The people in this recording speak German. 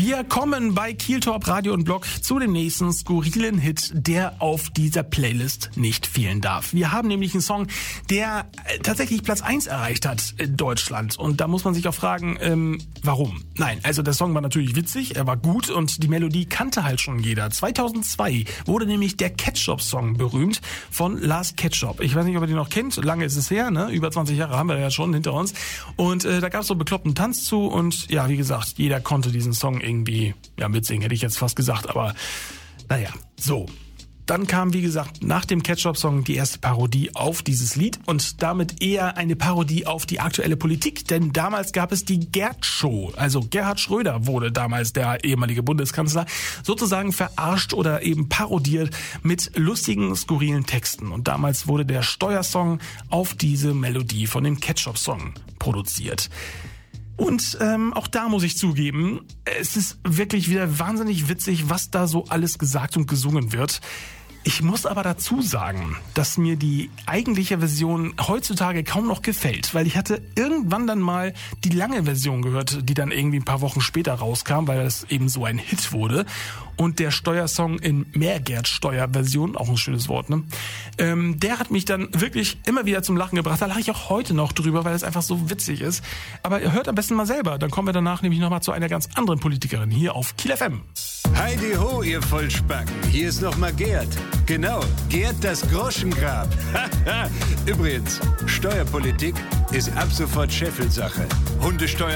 Wir kommen bei Kieltorp Radio und Blog zu dem nächsten skurrilen Hit, der auf dieser Playlist nicht fehlen darf. Wir haben nämlich einen Song, der tatsächlich Platz 1 erreicht hat in Deutschland. Und da muss man sich auch fragen, warum? Nein, also der Song war natürlich witzig, er war gut und die Melodie kannte halt schon jeder. 2002 wurde nämlich der Ketchup-Song berühmt von Lars Ketchup. Ich weiß nicht, ob ihr den noch kennt, lange ist es her, ne? Über 20 Jahre haben wir ja schon hinter uns. Und da gab es so einen bekloppten Tanz zu und ja, wie gesagt, jeder konnte diesen Song irgendwie mitsingen, hätte ich jetzt fast gesagt, aber naja, so. Dann kam, wie gesagt, nach dem Ketchup-Song die erste Parodie auf dieses Lied und damit eher eine Parodie auf die aktuelle Politik, denn damals gab es die Gerd-Show. Also Gerhard Schröder wurde damals der ehemalige Bundeskanzler sozusagen verarscht oder eben parodiert mit lustigen, skurrilen Texten. Und damals wurde der Steuersong auf diese Melodie von dem Ketchup-Song produziert. Und auch da muss ich zugeben, es ist wirklich wieder wahnsinnig witzig, was da so alles gesagt und gesungen wird. Ich muss aber dazu sagen, dass mir die eigentliche Version heutzutage kaum noch gefällt, weil ich hatte irgendwann dann mal die lange Version gehört, die dann irgendwie ein paar Wochen später rauskam, weil das eben so ein Hit wurde. Und der Steuersong in Mehrwertsteuer-Version, auch ein schönes Wort, ne? Der hat mich dann wirklich immer wieder zum Lachen gebracht. Da lache ich auch heute noch drüber, weil es einfach so witzig ist. Aber ihr hört am besten mal selber. Dann kommen wir danach nämlich nochmal zu einer ganz anderen Politikerin hier auf Kiel FM. Heidi ho, ihr Vollspacken. Hier ist nochmal Gerd. Genau, Gerd das Groschengrab. Übrigens, Steuerpolitik ist ab sofort Scheffelsache. Hundesteuer